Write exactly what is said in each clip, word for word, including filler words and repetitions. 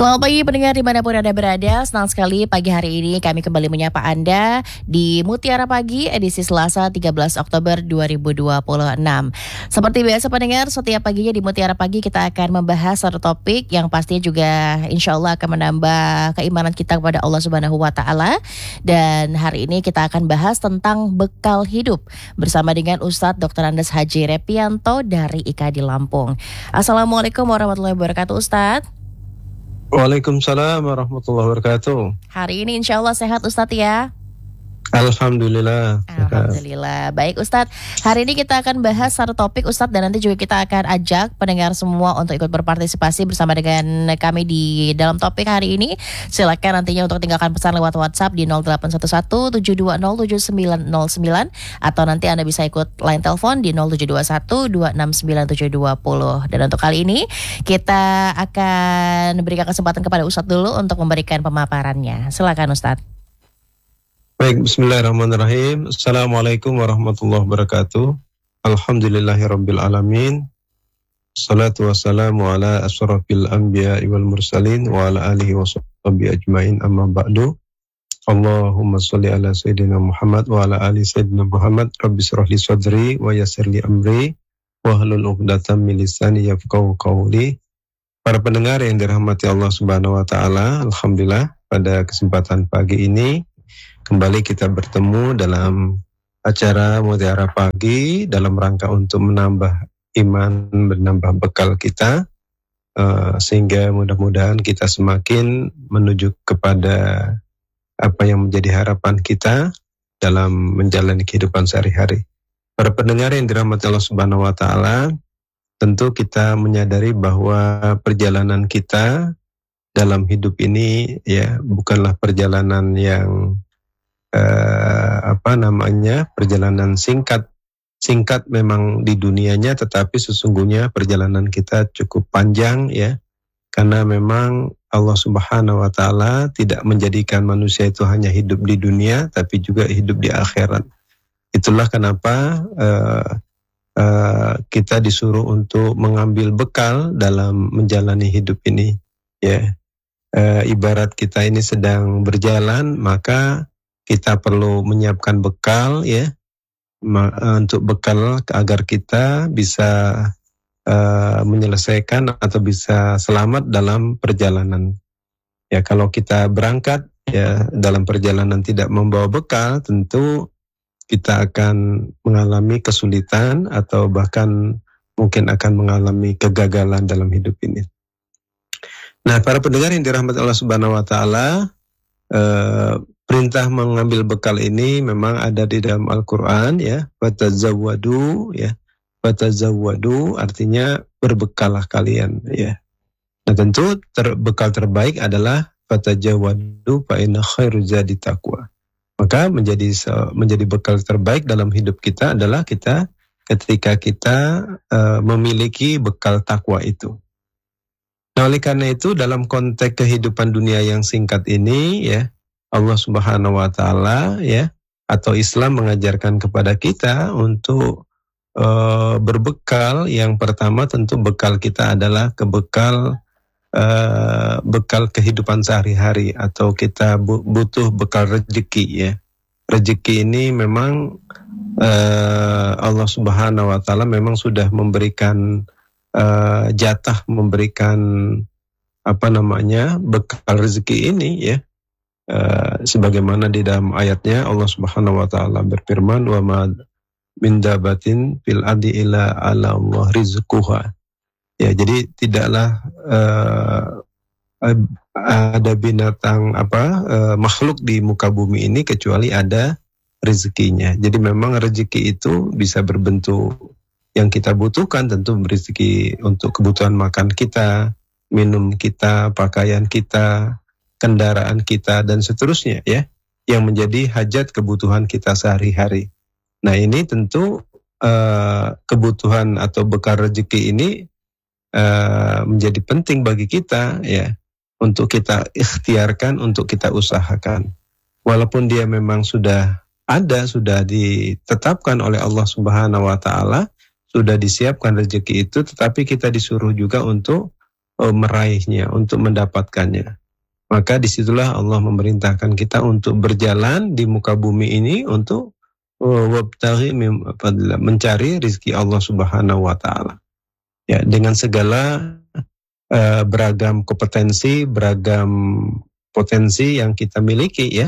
Selamat pagi pendengar dimanapun Anda berada. Senang sekali pagi hari ini kami kembali menyapa Anda di Mutiara Pagi edisi Selasa tiga belas Oktober dua ribu dua puluh enam. Seperti biasa pendengar, setiap paginya di Mutiara Pagi kita akan membahas satu topik yang pastinya juga insya Allah akan menambah keimanan kita kepada Allah Subhanahu Wa Taala. Dan hari ini kita akan bahas tentang bekal hidup bersama dengan Ustadz doktor Andes Haji Repianto dari I K A D I Lampung. Assalamualaikum warahmatullahi wabarakatuh Ustadz. Waalaikumsalam warahmatullahi wabarakatuh. Hari ini insya Allah sehat Ustadz ya? Alhamdulillah. Alhamdulillah. Baik Ustadz, hari ini kita akan bahas satu topik Ustadz, dan nanti juga kita akan ajak pendengar semua untuk ikut berpartisipasi bersama dengan kami di dalam topik hari ini. Silakan nantinya untuk tinggalkan pesan lewat WhatsApp di nol delapan satu satu tujuh dua nol tujuh sembilan nol sembilan, atau nanti Anda bisa ikut line telepon di nol tujuh dua satu dua enam sembilan tujuh dua nol. Dan untuk kali ini kita akan berikan kesempatan kepada Ustadz dulu untuk memberikan pemaparannya. Silakan Ustadz. Baik, bismillahirrahmanirrahim. Assalamualaikum warahmatullahi wabarakatuh. Alhamdulillahirabbil alamin. Salatu wassalamu ala asyrafil anbiya'i wal mursalin wa ala alihi washabbihi ajmain, amma ba'du. Allahumma shalli ala sayyidina Muhammad wa ala ali sayyidina Muhammad. Rabbi shrah li sadri wa yassir li amri wa hlul 'uqdatam min lisani yafqahu qawli. Para pendengar yang dirahmati Allah Subhanahu wa taala, alhamdulillah pada kesempatan pagi ini kembali kita bertemu dalam acara Mutiara Pagi dalam rangka untuk menambah iman, menambah bekal kita, uh, sehingga mudah-mudahan kita semakin menuju kepada apa yang menjadi harapan kita dalam menjalani kehidupan sehari-hari. Para pendengar yang dirahmati Allah Subhanahu wa taala, tentu kita menyadari bahwa perjalanan kita dalam hidup ini ya bukanlah perjalanan yang Uh, apa namanya perjalanan singkat singkat memang di dunianya, tetapi sesungguhnya perjalanan kita cukup panjang ya, karena memang Allah Subhanahu wa taala tidak menjadikan manusia itu hanya hidup di dunia tapi juga hidup di akhirat. Itulah kenapa uh, uh, kita disuruh untuk mengambil bekal dalam menjalani hidup ini ya. Uh, ibarat kita ini sedang berjalan, maka kita perlu menyiapkan bekal ya, untuk bekal agar kita bisa uh, menyelesaikan atau bisa selamat dalam perjalanan. Ya, kalau kita berangkat ya dalam perjalanan tidak membawa bekal, tentu kita akan mengalami kesulitan atau bahkan mungkin akan mengalami kegagalan dalam hidup ini. Nah, para pendengar yang dirahmati Allah Subhanahu wa taala, uh, perintah mengambil bekal ini memang ada di dalam Al-Quran ya. Fatazawwadu ya. Fatazawwadu artinya berbekalah kalian ya. Nah tentu ter, bekal terbaik adalah fatajawwadu fa inna khairu zadi taqwa. Maka menjadi menjadi bekal terbaik dalam hidup kita adalah kita ketika kita uh, memiliki bekal takwa itu. Nah oleh karena itu dalam konteks kehidupan dunia yang singkat ini ya, Allah Subhanahu wa taala ya atau Islam mengajarkan kepada kita untuk uh, berbekal. Yang pertama tentu bekal kita adalah kebekal uh, bekal kehidupan sehari-hari, atau kita butuh bekal rezeki ya. Rezeki ini memang uh, Allah Subhanahu wa taala memang sudah memberikan uh, jatah, memberikan apa namanya bekal rezeki ini ya. Uh, sebagaimana di dalam ayatnya Allah Subhanahu wa taala berfirman, wa ma min dabatin fil ardi illa ala Allah rizquha. Ya, jadi tidaklah uh, ada binatang apa uh, makhluk di muka bumi ini kecuali ada rezekinya. Jadi memang rezeki itu bisa berbentuk yang kita butuhkan, tentu rezeki untuk kebutuhan makan kita, minum kita, pakaian kita, kendaraan kita, dan seterusnya ya, yang menjadi hajat kebutuhan kita sehari-hari. Nah ini tentu uh, kebutuhan atau bekal rezeki ini uh, menjadi penting bagi kita ya, untuk kita ikhtiarkan, untuk kita usahakan. Walaupun dia memang sudah ada, sudah ditetapkan oleh Allah Subhanahu wa taala, sudah disiapkan rezeki itu, tetapi kita disuruh juga untuk uh, meraihnya, untuk mendapatkannya. Maka disitulah Allah memerintahkan kita untuk berjalan di muka bumi ini untuk uh, wabtaghi mim fadlillah, mencari rizki Allah Subhanahu wa taala. Ya, dengan segala uh, beragam kompetensi, beragam potensi yang kita miliki ya,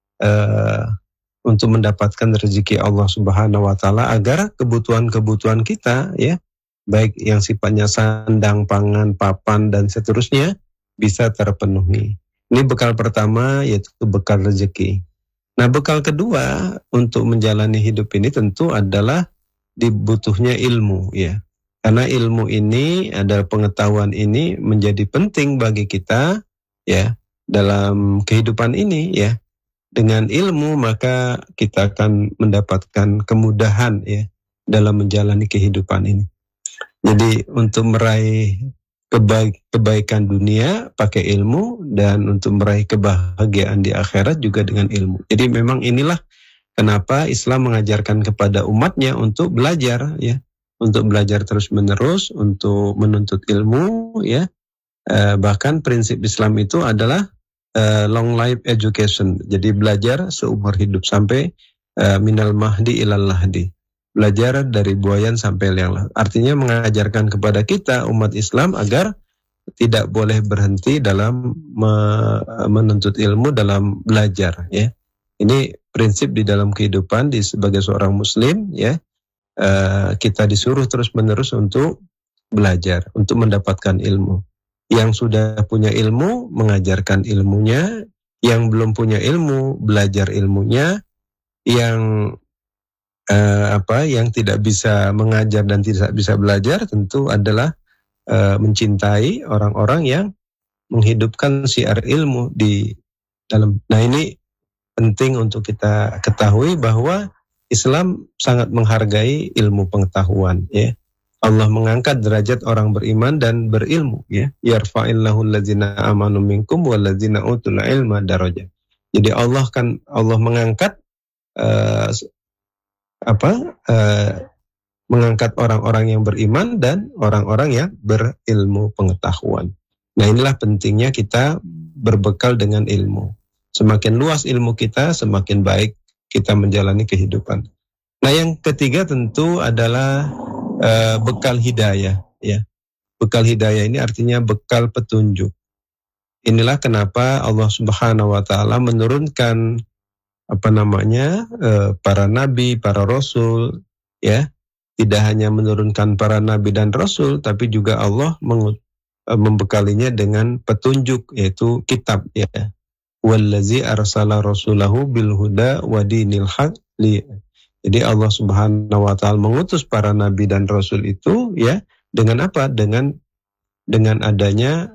uh, untuk mendapatkan rezeki Allah Subhanahu wa taala, agar kebutuhan-kebutuhan kita ya, baik yang sifatnya sandang, pangan, papan dan seterusnya bisa terpenuhi. Ini bekal pertama, yaitu bekal rezeki. Nah, bekal kedua untuk menjalani hidup ini tentu adalah dibutuhnya ilmu ya. Karena ilmu ini, adalah pengetahuan ini menjadi penting bagi kita ya dalam kehidupan ini ya. Dengan ilmu maka kita akan mendapatkan kemudahan ya dalam menjalani kehidupan ini. Jadi untuk meraih kebaik, kebaikan dunia pakai ilmu, dan untuk meraih kebahagiaan di akhirat juga dengan ilmu. Jadi memang inilah kenapa Islam mengajarkan kepada umatnya untuk belajar ya, untuk belajar terus-menerus, untuk menuntut ilmu ya. Eh, bahkan prinsip Islam itu adalah eh, long life education. Jadi belajar seumur hidup sampai eh, minal mahdi ilal lahdi. Belajar dari buayan sampai liang lahat. Artinya mengajarkan kepada kita umat Islam agar tidak boleh berhenti dalam me- menuntut ilmu, dalam belajar ya. Ini prinsip di dalam kehidupan di sebagai seorang muslim ya. Uh, kita disuruh terus-menerus untuk belajar, untuk mendapatkan ilmu. Yang sudah punya ilmu mengajarkan ilmunya, yang belum punya ilmu belajar ilmunya, yang Uh, apa yang tidak bisa mengajar dan tidak bisa belajar tentu adalah uh, mencintai orang-orang yang menghidupkan syiar ilmu di dalam. Nah, ini penting untuk kita ketahui bahwa Islam sangat menghargai ilmu pengetahuan ya. Allah mengangkat derajat orang beriman dan berilmu ya. Yarfa'illahu allazina amanu minkum wallazina utul ilma darajat. Jadi Allah kan Allah mengangkat uh, apa uh, mengangkat orang-orang yang beriman dan orang-orang yang berilmu pengetahuan. Nah, inilah pentingnya kita berbekal dengan ilmu. Semakin luas ilmu kita, semakin baik kita menjalani kehidupan. Nah, yang ketiga tentu adalah uh, bekal hidayah ya. Bekal hidayah ini artinya bekal petunjuk. Inilah kenapa Allah Subhanahu wa taala menurunkan apa namanya eh, para nabi, para rasul ya. Tidak hanya menurunkan para nabi dan rasul, tapi juga Allah mengut, eh, membekalinya dengan petunjuk, yaitu kitab ya. Wallazi arsala rasulahu bil huda wa dinil haq li. Jadi Allah Subhanahu wa taala mengutus para nabi dan rasul itu ya dengan apa? Dengan dengan adanya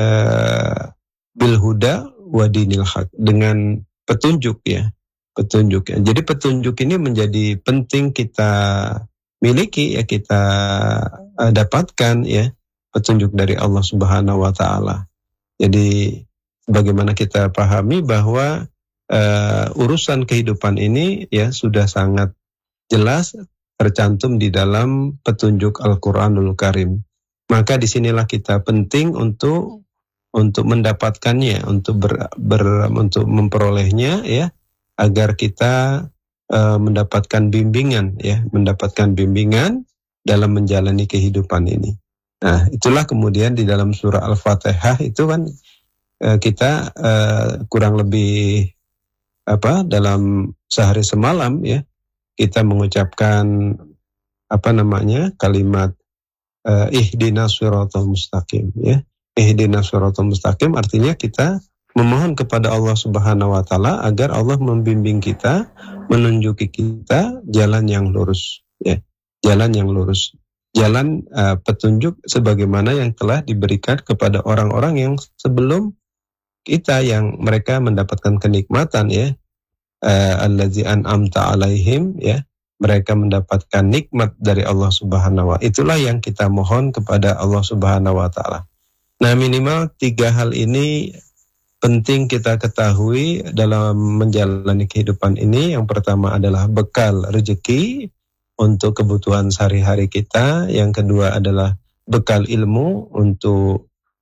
eh, bil huda wa dinil haq, dengan petunjuk ya. Petunjuk ya. Jadi petunjuk ini menjadi penting kita miliki ya, kita uh, dapatkan ya, petunjuk dari Allah Subhanahu wa taala. Jadi bagaimana kita pahami bahwa uh, urusan kehidupan ini ya sudah sangat jelas tercantum di dalam petunjuk Al-Qur'anul Karim. Maka disinilah kita penting untuk untuk mendapatkannya, untuk ber, ber untuk memperolehnya ya, agar kita uh, mendapatkan bimbingan ya, mendapatkan bimbingan dalam menjalani kehidupan ini. Nah, itulah kemudian di dalam surah Al-Fatihah itu kan uh, kita uh, kurang lebih apa dalam sehari semalam ya, kita mengucapkan apa namanya kalimat uh, ihdinas siratal mustaqim ya. Ihdinas siratal mustaqim artinya kita memohon kepada Allah Subhanahu wa taala agar Allah membimbing kita, menunjuki kita jalan yang lurus ya. Jalan yang lurus. Jalan uh, petunjuk sebagaimana yang telah diberikan kepada orang-orang yang sebelum kita, yang mereka mendapatkan kenikmatan ya. Uh, allazi an'amta alaihim ya. Mereka mendapatkan nikmat dari Allah Subhanahu wa taala. Itulah yang kita mohon kepada Allah Subhanahu wa taala. Nah, minimal tiga hal ini penting kita ketahui dalam menjalani kehidupan ini. Yang pertama adalah bekal rezeki untuk kebutuhan sehari-hari kita. Yang kedua adalah bekal ilmu untuk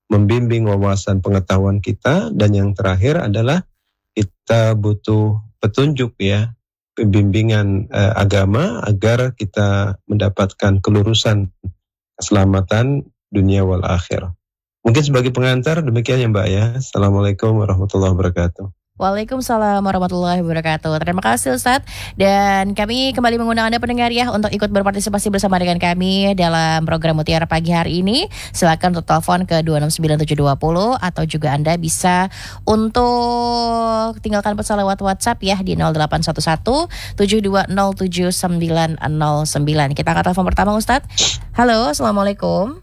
membimbing wawasan pengetahuan kita, dan yang terakhir adalah kita butuh petunjuk ya, pembimbingan eh, agama agar kita mendapatkan kelurusan, keselamatan dunia wal akhirah. Mungkin sebagai pengantar demikian ya Mbak ya. Assalamualaikum warahmatullahi wabarakatuh. Waalaikumsalam warahmatullahi wabarakatuh. Terima kasih Ustadz. Dan kami kembali mengundang Anda pendengar ya untuk ikut berpartisipasi bersama dengan kami dalam program Mutiara Pagi hari ini. Silakan untuk telepon ke dua enam sembilan tujuh dua nol atau juga Anda bisa untuk tinggalkan pesan lewat WhatsApp ya di nol delapan satu satu tujuh dua nol tujuh sembilan nol sembilan. Kita angkat telepon pertama Ustadz. Halo, Assalamualaikum.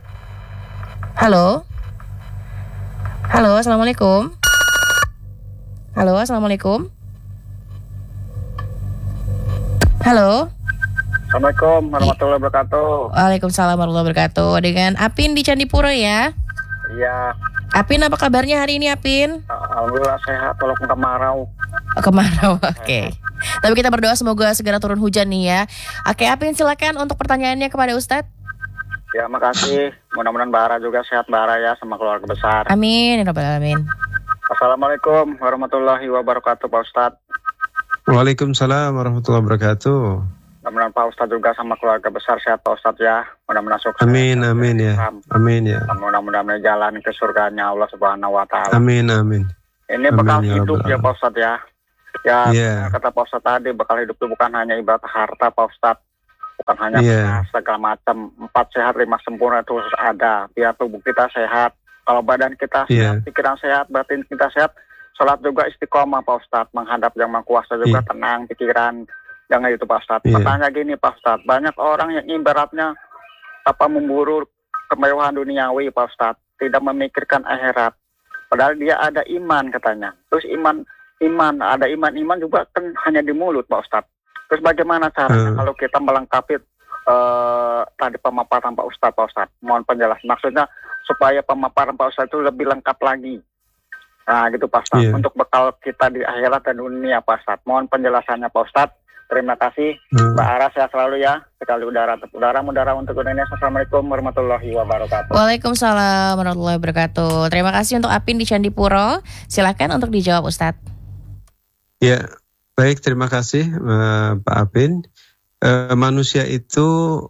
Halo. Halo, Assalamualaikum. Halo, Assalamualaikum. Halo. Assalamualaikum warahmatullahi wabarakatuh. Waalaikumsalam warahmatullahi wabarakatuh. Dengan Apin di Candipuro ya. Iya. Apin, apa kabarnya hari ini Apin? Alhamdulillah sehat walaupun kemarau. Oh, kemarau, oke. Okay. Tapi kita berdoa semoga segera turun hujan nih ya. Oke Apin, silakan untuk pertanyaannya kepada Ustadz. Ya, makasih. Mudah-mudahan Bara juga sehat Bara ya sama keluarga besar. Amin, ya rabbal alamin. Assalamualaikum warahmatullahi wabarakatuh Pak Ustadz. Waalaikumsalam warahmatullahi wabarakatuh. Mudah-mudahan Pak Ustadz juga sama keluarga besar sehat Pak Ustadz ya. Mudah-mudahan sukses. Amin, amin ya. Amin ya. Mudah-mudahan jalan ke surganya Allah Subhanahu wa taala. Amin, amin. Ini bekal amin, hidup ya Pak Ustadz ya. Ya, yeah. Kata Pak Ustadz tadi, bekal hidup itu bukan hanya ibarat harta Pak Ustadz. Bukan hanya yeah. segala macam. Empat sehat, lima sempurna itu harus ada. Biar tubuh kita sehat. Kalau badan kita yeah. sehat, pikiran sehat, batin kita sehat, sholat juga istiqomah Pak Ustadz, menghadap Yang Maha Kuasa juga yeah. tenang pikiran, jangan itu Pak Ustadz. Yeah. Pertanyaan gini Pak Ustadz, banyak orang yang ibaratnya apa memburu kemewahan duniawi Pak Ustadz, tidak memikirkan akhirat, padahal dia ada iman katanya. Terus iman, iman ada iman-iman juga kan hanya di mulut Pak Ustadz. Terus bagaimana caranya hmm. kalau kita melengkapi Uh, tadi pemaparan Pak Ustadz, Pak Ustadz, mohon penjelasan. Maksudnya supaya pemaparan Pak Ustadz itu lebih lengkap lagi. Nah gitu Pak Ustadz, yeah. untuk bekal kita di akhirat dan dunia Pak Ustadz. Mohon penjelasannya Pak Ustadz. Terima kasih. Hmm. Mbak Ara sehat selalu ya. Sekali udara, udara udara untuk Indonesia. Assalamualaikum warahmatullahi wabarakatuh. Waalaikumsalam warahmatullahi wabarakatuh. Terima kasih untuk Apin di Candipuro. Silakan untuk dijawab Ustadz. Ya, baik, terima kasih uh, Pak Apin. Uh, manusia itu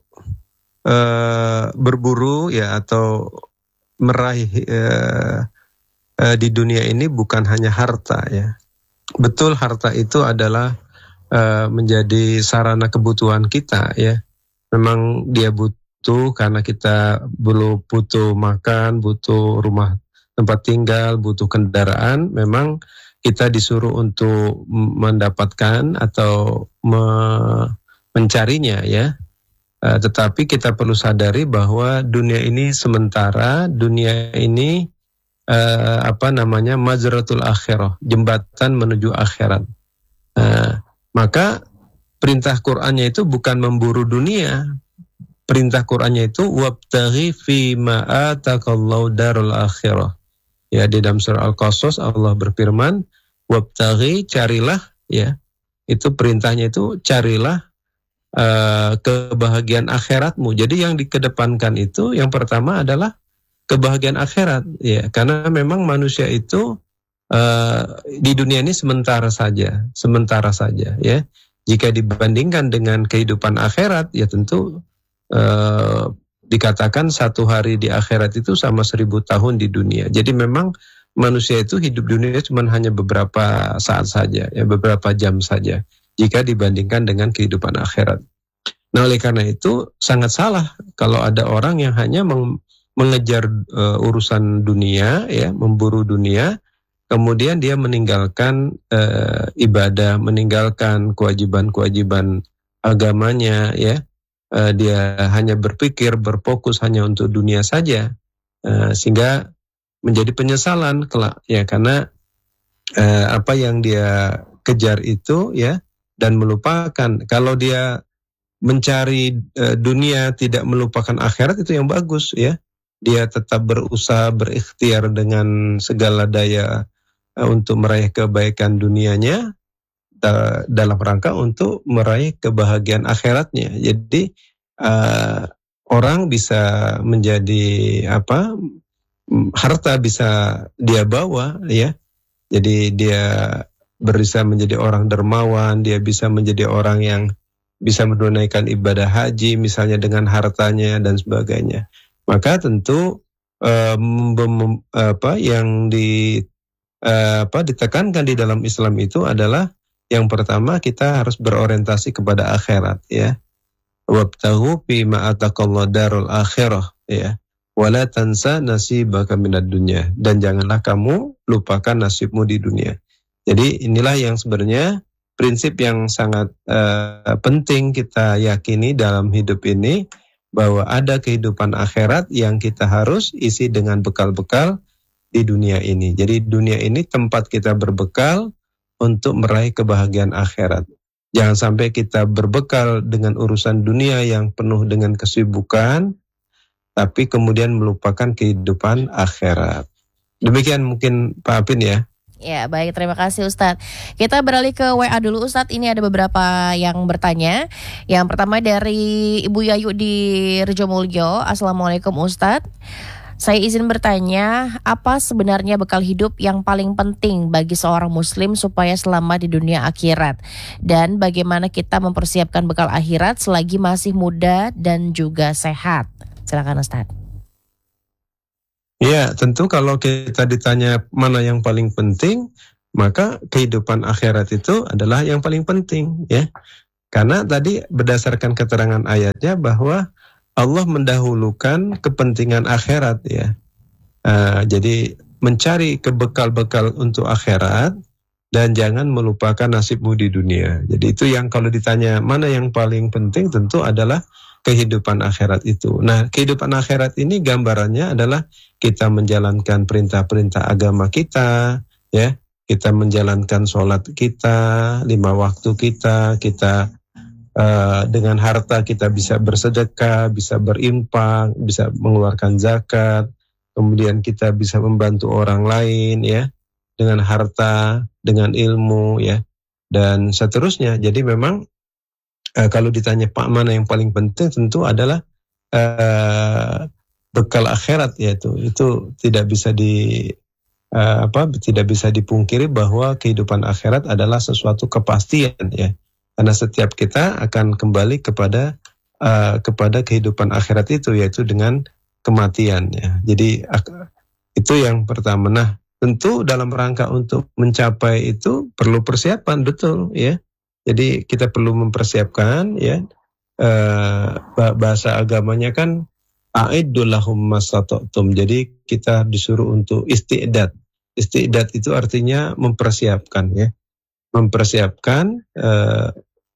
uh, berburu ya atau meraih uh, uh, di dunia ini bukan hanya harta ya. Betul, harta itu adalah uh, menjadi sarana kebutuhan kita ya. Memang dia butuh karena kita belum butuh makan, butuh rumah tempat tinggal, butuh kendaraan. Memang kita disuruh untuk mendapatkan atau me- mencarinya ya, uh, tetapi kita perlu sadari bahwa dunia ini sementara, dunia ini uh, apa namanya mazratul akhirah, jembatan menuju akhirat. Uh, maka perintah Qur'annya itu bukan memburu dunia, perintah Qur'annya itu wabtaghi fi ma atakallahu darul akhirah. Ya, di dalam surah Al-Qasas Allah berfirman, wabtaghi, carilah ya, itu perintahnya itu carilah Uh, kebahagiaan akhiratmu. Jadi yang dikedepankan itu yang pertama adalah kebahagiaan akhirat ya, karena memang manusia itu uh, di dunia ini sementara saja, sementara saja ya. Jika dibandingkan dengan kehidupan akhirat ya tentu uh, dikatakan satu hari di akhirat itu sama seribu tahun di dunia. Jadi memang manusia itu hidup dunia cuma hanya beberapa saat saja ya, beberapa jam saja jika dibandingkan dengan kehidupan akhirat. Nah, oleh karena itu sangat salah kalau ada orang yang hanya meng- mengejar uh, urusan dunia, ya, memburu dunia, kemudian dia meninggalkan uh, ibadah, meninggalkan kewajiban-kewajiban agamanya, ya, uh, dia hanya berpikir, berfokus hanya untuk dunia saja, uh, sehingga menjadi penyesalan kelak, ya, karena uh, apa yang dia kejar itu, ya. Dan melupakan, kalau dia mencari uh, dunia tidak melupakan akhirat, itu yang bagus, ya. Dia tetap berusaha, berikhtiar dengan segala daya uh, untuk meraih kebaikan dunianya da- dalam rangka untuk meraih kebahagiaan akhiratnya. Jadi uh, orang bisa menjadi apa? harta bisa dia bawa, ya. Jadi dia bisa menjadi orang dermawan, dia bisa menjadi orang yang bisa menunaikan ibadah haji misalnya dengan hartanya dan sebagainya. Maka tentu um, bem, apa yang di uh, apa ditekankan di dalam Islam itu adalah yang pertama kita harus berorientasi kepada akhirat, ya. Wabtaghu fima ataqallahu darul akhirah, ya. Wala tansa nasibaka minad dunya, dan janganlah kamu lupakan nasibmu di dunia. Jadi inilah yang sebenarnya prinsip yang sangat uh, penting kita yakini dalam hidup ini, bahwa ada kehidupan akhirat yang kita harus isi dengan bekal-bekal di dunia ini. Jadi dunia ini tempat kita berbekal untuk meraih kebahagiaan akhirat. Jangan sampai kita berbekal dengan urusan dunia yang penuh dengan kesibukan, tapi kemudian melupakan kehidupan akhirat. Demikian mungkin Pak Apin, ya. Ya, baik, terima kasih Ustadz. Kita beralih ke W A dulu Ustadz. Ini ada beberapa yang bertanya. Yang pertama dari Ibu Yayu di Rejomulyo. Assalamualaikum Ustadz. Saya izin bertanya, apa sebenarnya bekal hidup yang paling penting bagi seorang muslim supaya selamat di dunia akhirat? Dan bagaimana kita mempersiapkan bekal akhirat selagi masih muda dan juga sehat? Silakan Ustadz. Ya, tentu kalau kita ditanya mana yang paling penting, maka kehidupan akhirat itu adalah yang paling penting, ya. Karena tadi berdasarkan keterangan ayatnya bahwa Allah mendahulukan kepentingan akhirat, ya. Uh, jadi mencari kebekal-bekal untuk akhirat dan jangan melupakan nasibmu di dunia. Jadi itu yang kalau ditanya mana yang paling penting, tentu adalah kehidupan akhirat itu. Nah, kehidupan akhirat ini gambarannya adalah kita menjalankan perintah-perintah agama kita, ya. Kita menjalankan sholat kita, lima waktu kita, kita Uh, dengan harta kita bisa bersedekah, bisa berinfak, bisa mengeluarkan zakat, kemudian kita bisa membantu orang lain, ya, dengan harta, dengan ilmu, ya, dan seterusnya. Jadi memang uh, kalau ditanya Pak mana yang paling penting, tentu adalah uh, bekal akhirat, yaitu itu tidak bisa di uh, apa tidak bisa dipungkiri bahwa kehidupan akhirat adalah sesuatu kepastian, ya. Karena setiap kita akan kembali kepada uh, kepada kehidupan akhirat itu, yaitu dengan kematian, ya. Jadi uh, itu yang pertama. Nah, tentu dalam rangka untuk mencapai itu perlu persiapan, betul, ya. Jadi kita perlu mempersiapkan, ya. Uh, bahasa agamanya kan a'iddu lahum mastata'tum. Jadi kita disuruh untuk isti'dad. Isti'dad itu artinya mempersiapkan, ya. Mempersiapkan uh,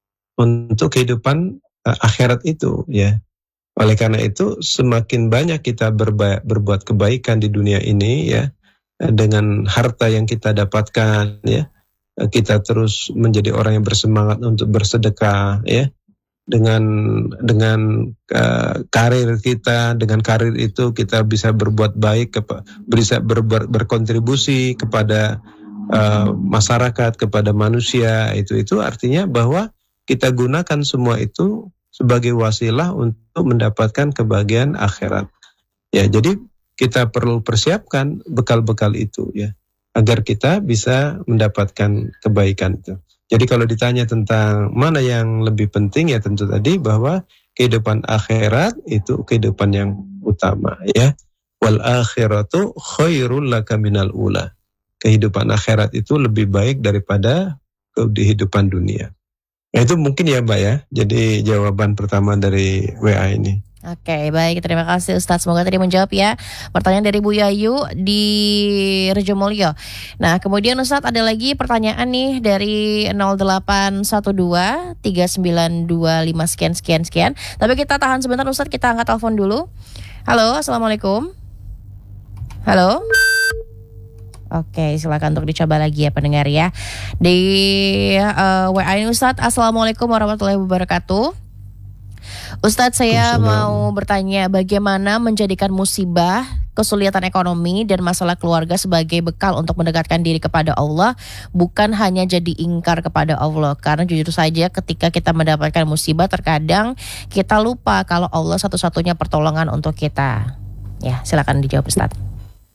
untuk kehidupan uh, akhirat itu, ya. Oleh karena itu semakin banyak kita berba- berbuat kebaikan di dunia ini, ya, dengan harta yang kita dapatkan, ya, kita terus menjadi orang yang bersemangat untuk bersedekah, ya, dengan dengan uh, karir kita, dengan karir itu kita bisa berbuat baik, kepa- bisa berbuat berkontribusi kepada Uh, masyarakat, kepada manusia, itu itu artinya bahwa kita gunakan semua itu sebagai wasilah untuk mendapatkan kebahagiaan akhirat. Ya, jadi kita perlu persiapkan bekal-bekal itu, ya, agar kita bisa mendapatkan kebaikan itu. Jadi kalau ditanya tentang mana yang lebih penting, ya tentu tadi bahwa kehidupan akhirat itu kehidupan yang utama, ya. Wal akhiratu khairul laka minal ula. Kehidupan akhirat itu lebih baik daripada kehidupan dunia. Nah, itu mungkin ya Mbak, ya. Jadi jawaban pertama dari W A ini. Oke, baik, terima kasih Ustadz. Semoga tadi menjawab, ya, pertanyaan dari Bu Yayu di Rejomulyo. Nah, kemudian Ustadz ada lagi pertanyaan nih dari nol delapan satu dua tiga sembilan dua lima sekian sekian sekian. Tapi kita tahan sebentar Ustadz, kita angkat telepon dulu. Halo, Assalamualaikum. Halo. Oke, silakan untuk dicoba lagi ya pendengar, ya. Di uh, W A ini Ustadz, Assalamualaikum warahmatullahi wabarakatuh. Ustadz, saya mau bertanya bagaimana menjadikan musibah, kesulitan ekonomi, dan masalah keluarga sebagai bekal untuk mendekatkan diri kepada Allah, bukan hanya jadi ingkar kepada Allah. Karena jujur saja ketika kita mendapatkan musibah, terkadang kita lupa kalau Allah satu-satunya pertolongan untuk kita. Ya, silakan dijawab Ustadz.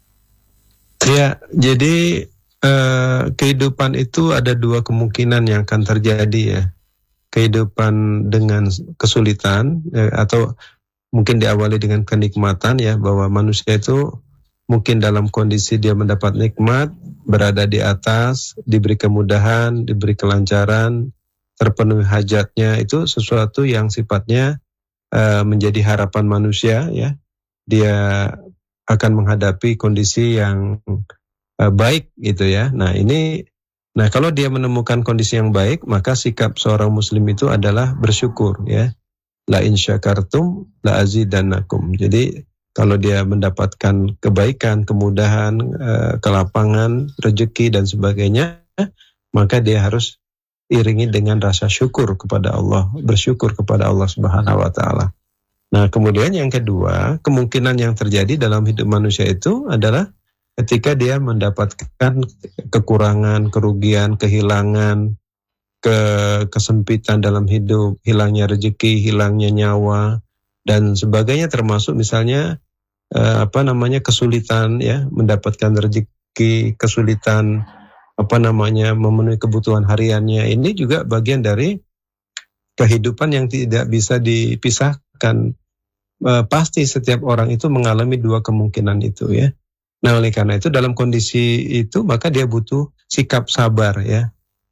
Ya, jadi eh, kehidupan itu ada dua kemungkinan yang akan terjadi ya. Kehidupan dengan kesulitan eh, atau mungkin diawali dengan kenikmatan ya, bahwa manusia itu mungkin dalam kondisi dia mendapat nikmat, berada di atas, diberi kemudahan, diberi kelancaran, terpenuhi hajatnya, itu sesuatu yang sifatnya uh, menjadi harapan manusia ya. Dia akan menghadapi kondisi yang uh, baik gitu ya. Nah ini, nah kalau dia menemukan kondisi yang baik, maka sikap seorang muslim itu adalah bersyukur ya. La in syakartum la azidannakum. Jadi kalau dia mendapatkan kebaikan, kemudahan, uh, kelapangan, rezeki dan sebagainya, maka dia harus iringi dengan rasa syukur kepada Allah, bersyukur kepada Allah Subhanahu wa taala. Nah, kemudian yang kedua, kemungkinan yang terjadi dalam hidup manusia itu adalah ketika dia mendapatkan kekurangan, kerugian, kehilangan, ke kesempitan dalam hidup, hilangnya rezeki, hilangnya nyawa dan sebagainya, termasuk misalnya eh, apa namanya kesulitan ya, mendapatkan rezeki, kesulitan apa namanya memenuhi kebutuhan hariannya. Ini juga bagian dari kehidupan yang tidak bisa dipisahkan. E, pasti setiap orang itu mengalami dua kemungkinan itu ya. Nah, oleh karena itu dalam kondisi itu maka dia butuh sikap sabar ya.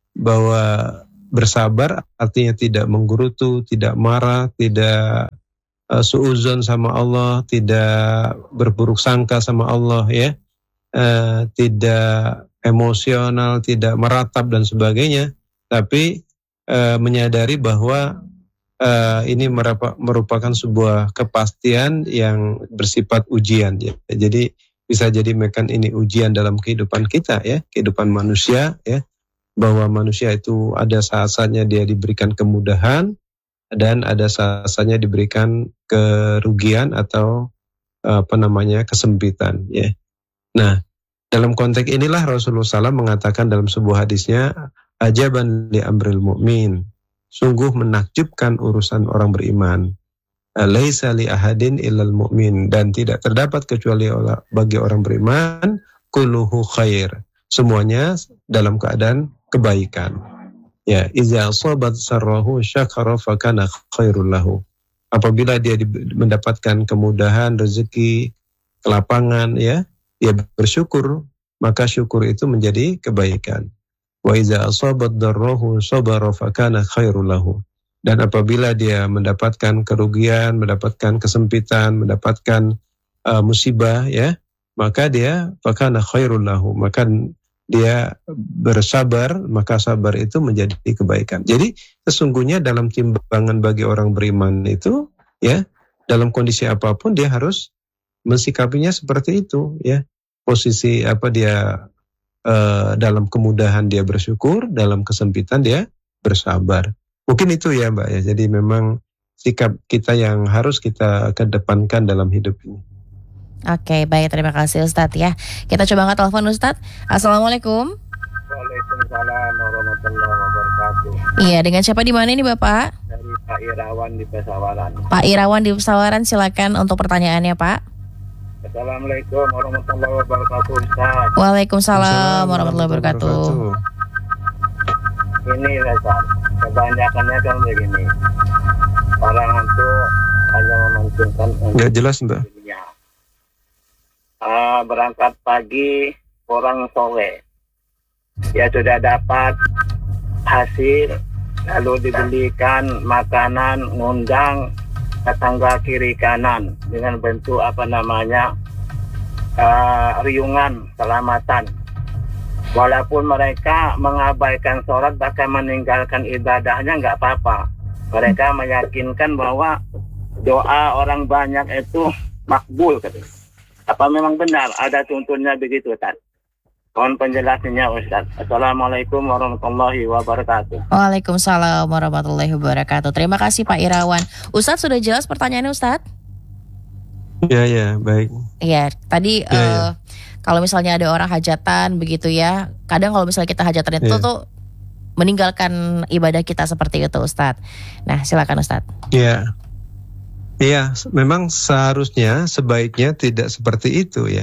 Bahwa bersabar artinya tidak menggerutu, tidak marah, tidak e, suuzon sama Allah, tidak berburuk sangka sama Allah ya. E, tidak emosional, tidak meratap dan sebagainya, tapi e, menyadari bahwa e, ini merupakan sebuah kepastian yang bersifat ujian ya. Jadi bisa jadi mekan ini ujian dalam kehidupan kita ya, kehidupan manusia ya, bahwa manusia itu ada saat-saatnya dia diberikan kemudahan dan ada saat-saatnya diberikan kerugian atau apa namanya kesempitan ya. Nah, dalam konteks inilah Rasulullah shallallahu alaihi wasallam mengatakan dalam sebuah hadisnya, ajaban li amril mu'min, sungguh menakjubkan urusan orang beriman. Laisa li ahadin illal mu'min, dan tidak terdapat kecuali bagi orang beriman kulluhu khair, semuanya dalam keadaan kebaikan. Ya, iza asabat sarrahu syakara fakana khairul lahu. Apabila dia mendapatkan kemudahan, rezeki, kelapangan ya, dia bersyukur, maka syukur itu menjadi kebaikan. Wa iza asabat darrahu sabara fakana khairul lahu. Dan apabila dia mendapatkan kerugian, mendapatkan kesempitan, mendapatkan uh, musibah ya, maka dia fakana khairul lahu, maka dia bersabar, maka sabar itu menjadi kebaikan. Jadi sesungguhnya dalam timbangan bagi orang beriman itu ya, dalam kondisi apapun dia harus mensikapinya seperti itu ya. Posisi apa dia uh, dalam kemudahan dia bersyukur, dalam kesempitan dia bersabar. Mungkin itu ya Mbak ya. Jadi memang sikap kita yang harus kita kedepankan dalam hidup ini. Oke, baik, terima kasih Ustadz ya. Kita coba angkat telepon Ustadz. Assalamualaikum. Waalaikumsalam warahmatullahi wabarakatuh. Iya, dengan siapa di mana ini Bapak? Dari Pak Irawan di Pesawaran. Pak Irawan di Pesawaran, silakan untuk pertanyaannya Pak. Assalamualaikum warahmatullahi wabarakatuh Ustaz. Waalaikumsalam warahmatullahi wabarakatuh. Ini Ustaz, kebanyakannya kan begini, orang itu hanya mementingkan nggak jelas Mbak. Uh, berangkat pagi orang sore, ya sudah dapat hasil, lalu dibelikan makanan, ngundang tetangga kiri kanan dengan bentuk apa namanya uh, riungan selamatan. Walaupun mereka mengabaikan sholat bahkan meninggalkan ibadahnya nggak apa-apa. Mereka meyakinkan bahwa doa orang banyak itu makbul. Apa memang benar ada tuntunnya begitu Ustaz? Mohon penjelasannya Ustaz. Assalamualaikum warahmatullahi wabarakatuh. Waalaikumsalam warahmatullahi wabarakatuh. Terima kasih Pak Irawan. Ustaz sudah jelas pertanyaannya Ustaz? Iya, ya, baik. Iya, tadi ya, uh, ya. Kalau misalnya ada orang hajatan begitu ya, kadang kalau misalnya kita hajatan itu ya. tuh meninggalkan ibadah kita seperti itu Ustaz. Nah, silakan Ustaz. Iya. Iya, memang seharusnya sebaiknya tidak seperti itu ya.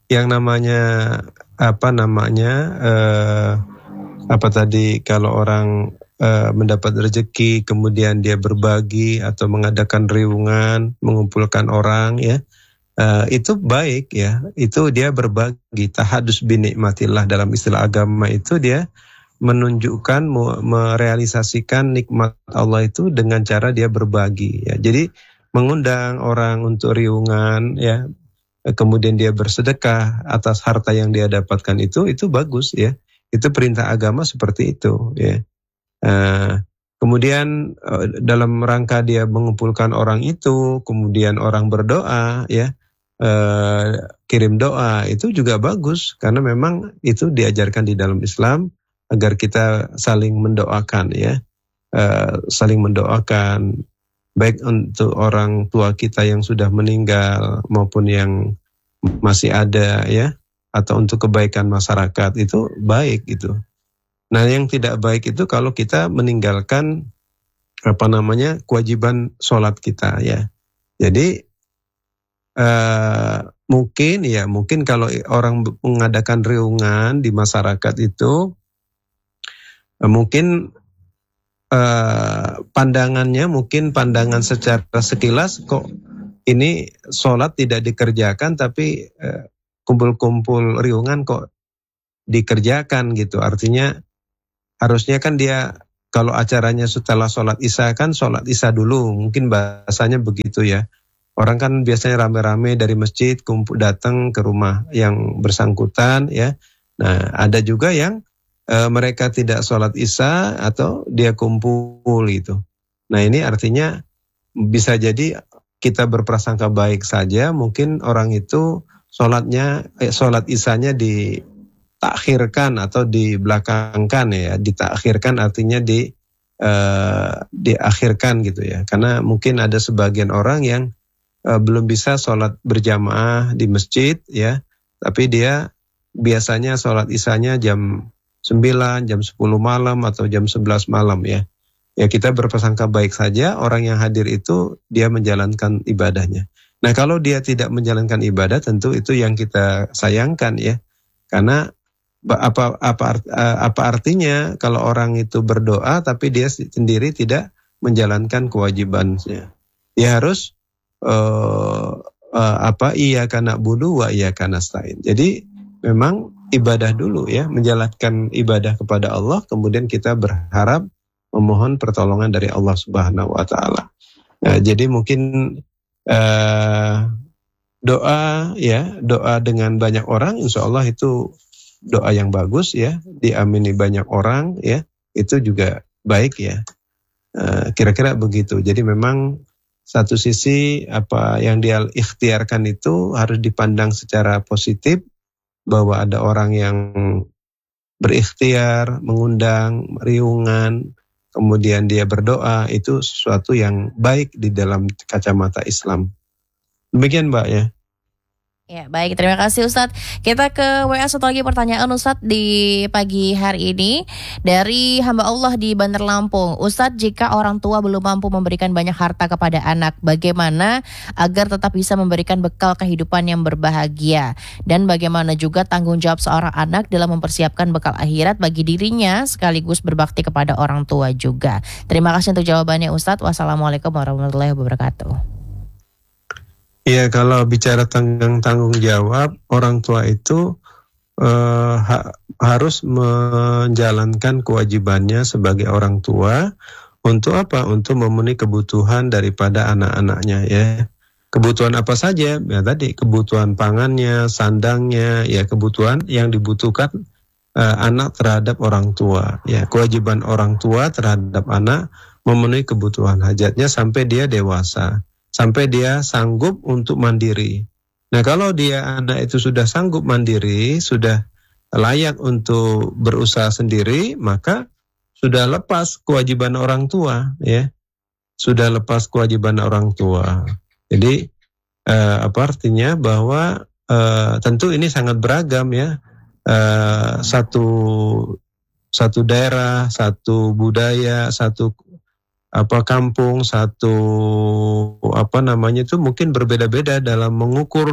yang namanya apa namanya eh, apa tadi kalau orang eh, mendapat rezeki kemudian dia berbagi atau mengadakan riungan, mengumpulkan orang ya, eh, itu baik ya, itu dia berbagi. Tahadus binikmatillah dalam istilah agama itu dia menunjukkan, merealisasikan nikmat Allah itu dengan cara dia berbagi ya. Jadi mengundang orang untuk riungan ya, kemudian dia bersedekah atas harta yang dia dapatkan itu, itu bagus ya. Itu perintah agama seperti itu ya. Uh, kemudian uh, dalam rangka dia mengumpulkan orang itu, kemudian orang berdoa ya, uh, kirim doa, itu juga bagus karena memang itu diajarkan di dalam Islam agar kita saling mendoakan ya, uh, saling mendoakan. Baik untuk orang tua kita yang sudah meninggal maupun yang masih ada ya, atau untuk kebaikan masyarakat, itu baik itu. Nah yang tidak baik itu kalau kita meninggalkan apa namanya kewajiban sholat kita ya. Jadi uh, mungkin ya mungkin kalau orang mengadakan riungan di masyarakat itu uh, mungkin Uh, pandangannya mungkin pandangan secara sekilas kok ini sholat tidak dikerjakan tapi uh, kumpul-kumpul riungan kok dikerjakan gitu. Artinya harusnya kan dia kalau acaranya setelah sholat isya kan sholat isya dulu, mungkin bahasanya begitu ya. Orang kan biasanya rame-rame dari masjid kumpul datang ke rumah yang bersangkutan ya. Nah ada juga yang E, mereka tidak sholat isya atau dia kumpul itu. Nah ini artinya bisa jadi kita berprasangka baik saja, mungkin orang itu sholatnya, eh, sholat isyanya ditakhirkan atau dibelakangkan ya, ditakhirkan artinya di e, diakhirkan gitu ya. Karena mungkin ada sebagian orang yang e, belum bisa sholat berjamaah di masjid ya, tapi dia biasanya sholat isyanya jam sembilan, jam sepuluh malam atau jam sebelas malam ya. Ya kita berprasangka baik saja orang yang hadir itu dia menjalankan ibadahnya. Nah kalau dia tidak menjalankan ibadah tentu itu yang kita sayangkan ya. Karena apa apa apa artinya kalau orang itu berdoa tapi dia sendiri tidak menjalankan kewajibannya. Dia harus uh, uh, apa iyyaka na'budu wa iyyaka nasta'in. Jadi memang ibadah dulu ya, menjalankan ibadah kepada Allah, kemudian kita berharap memohon pertolongan dari Allah Subhanahu wa taala. Nah, jadi mungkin uh, doa ya, doa dengan banyak orang insya Allah itu doa yang bagus ya, diamini banyak orang ya, itu juga baik ya. Uh, kira-kira begitu. Jadi memang satu sisi apa yang dia ikhtiarkan itu harus dipandang secara positif, bahwa ada orang yang berikhtiar, mengundang, riungan, kemudian dia berdoa, itu sesuatu yang baik di dalam kacamata Islam. Demikian Mbak ya. Ya baik, terima kasih Ustadz. Kita ke W A satu lagi pertanyaan Ustadz di pagi hari ini dari hamba Allah di Bandar Lampung. Ustadz, jika orang tua belum mampu memberikan banyak harta kepada anak, bagaimana agar tetap bisa memberikan bekal kehidupan yang berbahagia? Dan bagaimana juga tanggung jawab seorang anak dalam mempersiapkan bekal akhirat bagi dirinya sekaligus berbakti kepada orang tua juga? Terima kasih untuk jawabannya Ustadz. Wassalamualaikum warahmatullahi wabarakatuh. Iya, kalau bicara tentang tanggung jawab, orang tua itu eh, ha- harus menjalankan kewajibannya sebagai orang tua untuk apa? Untuk memenuhi kebutuhan daripada anak-anaknya ya. Kebutuhan apa saja? Ya tadi kebutuhan pangannya, sandangnya, ya kebutuhan yang dibutuhkan eh, anak terhadap orang tua. Ya, kewajiban orang tua terhadap anak memenuhi kebutuhan hajatnya sampai dia dewasa. Sampai dia sanggup untuk mandiri. Nah kalau dia anak itu sudah sanggup mandiri, sudah layak untuk berusaha sendiri, maka sudah lepas kewajiban orang tua, ya, sudah lepas kewajiban orang tua. Jadi eh, apa artinya bahwa eh, tentu ini sangat beragam ya, eh, satu satu daerah, satu budaya, satu apa kampung, satu apa namanya itu mungkin berbeda-beda dalam mengukur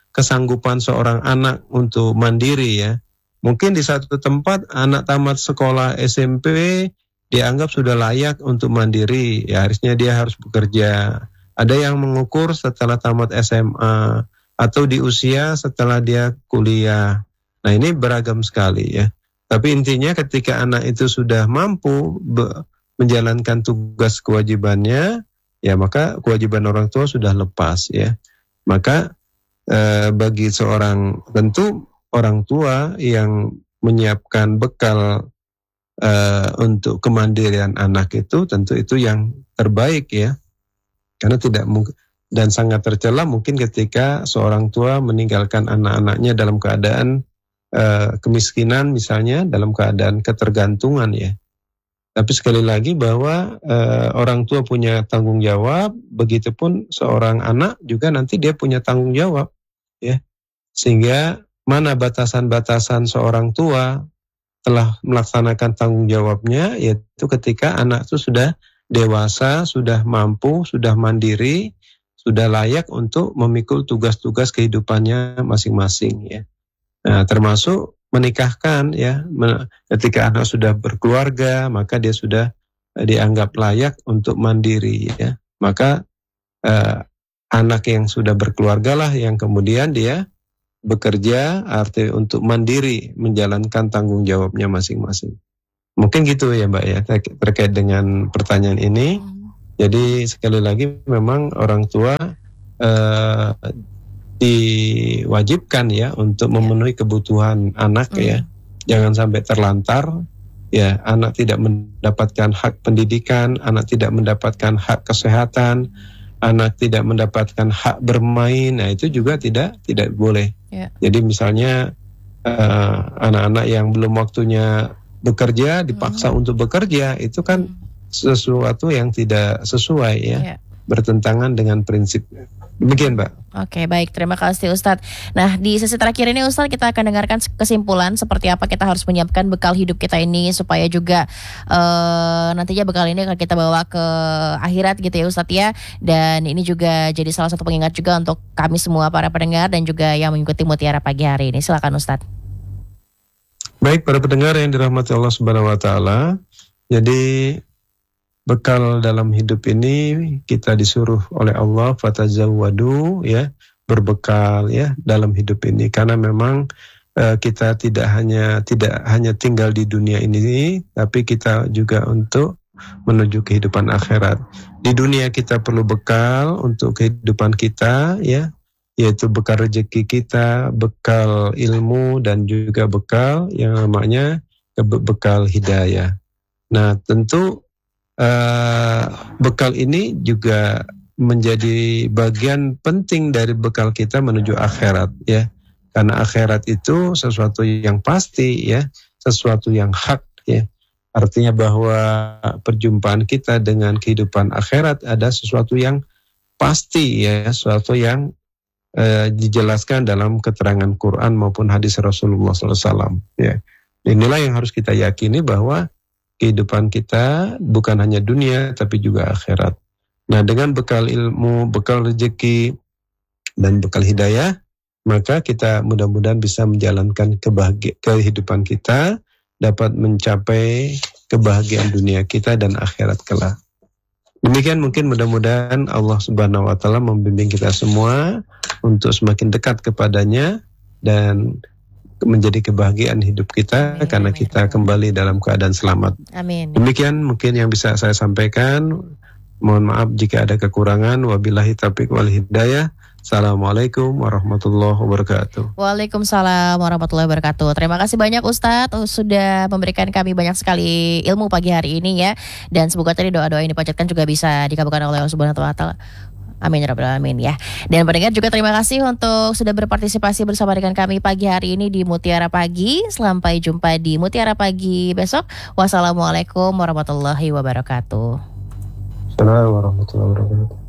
kesanggupan seorang anak untuk mandiri ya. Mungkin di satu tempat anak tamat sekolah S M P dianggap sudah layak untuk mandiri, ya harusnya dia harus bekerja. Ada yang mengukur setelah tamat S M A atau di usia setelah dia kuliah. Nah ini beragam sekali ya. Tapi intinya ketika anak itu sudah mampu be- menjalankan tugas kewajibannya, ya maka kewajiban orang tua sudah lepas ya. Maka eh, bagi seorang tentu orang tua yang menyiapkan bekal uh, untuk kemandirian anak itu tentu itu yang terbaik ya, karena tidak mungkin dan sangat tercela mungkin ketika seorang tua meninggalkan anak-anaknya dalam keadaan uh, kemiskinan misalnya, dalam keadaan ketergantungan ya. Tapi sekali lagi bahwa uh, orang tua punya tanggung jawab, begitupun seorang anak juga nanti dia punya tanggung jawab ya, sehingga mana batasan-batasan seorang tua telah melaksanakan tanggung jawabnya, yaitu ketika anak itu sudah dewasa, sudah mampu, sudah mandiri, sudah layak untuk memikul tugas-tugas kehidupannya masing-masing ya. Nah, termasuk menikahkan ya, ketika anak sudah berkeluarga, maka dia sudah dianggap layak untuk mandiri ya. Maka eh, anak yang sudah berkeluarga lah yang kemudian dia bekerja, arti untuk mandiri menjalankan tanggung jawabnya masing-masing. Mungkin gitu ya Mbak ya ter- terkait dengan pertanyaan ini. Jadi sekali lagi memang orang tua eh, diwajibkan ya untuk memenuhi kebutuhan anak mm. ya. Jangan sampai terlantar ya, anak tidak mendapatkan hak pendidikan, anak tidak mendapatkan hak kesehatan, anak tidak mendapatkan hak bermain. Nah itu juga tidak tidak boleh. Yeah. Jadi misalnya uh, anak-anak yang belum waktunya bekerja dipaksa mm. untuk bekerja, itu kan sesuatu yang tidak sesuai ya, yeah. bertentangan dengan prinsip. Demikian Mbak. Oke baik, terima kasih Ustadz. Nah di sesi terakhir ini Ustadz kita akan dengarkan kesimpulan seperti apa kita harus menyiapkan bekal hidup kita ini supaya juga uh, nantinya bekal ini akan kita bawa ke akhirat gitu ya Ustadz ya. Dan ini juga jadi salah satu pengingat juga untuk kami semua para pendengar dan juga yang mengikuti Mutiara Pagi hari ini. Silakan Ustadz. Baik para pendengar yang dirahmati Allah Subhanahu Wa Taala. Jadi bekal dalam hidup ini kita disuruh oleh Allah fatazawwadu ya, berbekal ya dalam hidup ini, karena memang uh, kita tidak hanya tidak hanya tinggal di dunia ini, tapi kita juga untuk menuju kehidupan akhirat. Di dunia kita perlu bekal untuk kehidupan kita ya, yaitu bekal rezeki kita, bekal ilmu, dan juga bekal yang namanya bekal hidayah. Nah tentu Uh, bekal ini juga menjadi bagian penting dari bekal kita menuju akhirat ya, karena akhirat itu sesuatu yang pasti ya, sesuatu yang hak ya. Artinya bahwa perjumpaan kita dengan kehidupan akhirat ada sesuatu yang pasti ya, sesuatu yang uh, dijelaskan dalam keterangan Quran maupun hadis Rasulullah shallallahu alaihi wasallam ya. Inilah yang harus kita yakini, bahwa kehidupan kita bukan hanya dunia tapi juga akhirat. Nah dengan bekal ilmu, bekal rezeki, dan bekal hidayah, maka kita mudah-mudahan bisa menjalankan kebahagiaan kehidupan kita, dapat mencapai kebahagiaan dunia kita dan akhirat kelak. Demikian mungkin mudah-mudahan Allah Subhanahu Wa Taala membimbing kita semua untuk semakin dekat kepadanya dan menjadi kebahagiaan hidup kita. Amin, karena amin, kita amin. Kembali dalam keadaan selamat. Amin. Demikian mungkin yang bisa saya sampaikan. Mohon maaf jika ada kekurangan. Wabillahi taufiq wal hidayah. Assalamualaikum warahmatullahi wabarakatuh. Waalaikumsalam warahmatullahi wabarakatuh. Terima kasih banyak Ustadz sudah memberikan kami banyak sekali ilmu pagi hari ini ya. Dan semoga tadi doa-doa yang dipanjatkan juga bisa dikabulkan oleh Allah Subhanahu wa Ta'ala. Amin ya rabbal alamin ya. Dan pendengar juga terima kasih untuk sudah berpartisipasi bersama dengan kami pagi hari ini di Mutiara Pagi. Sampai jumpa di Mutiara Pagi besok. Wassalamualaikum warahmatullahi wabarakatuh. Assalamualaikum warahmatullahi wabarakatuh.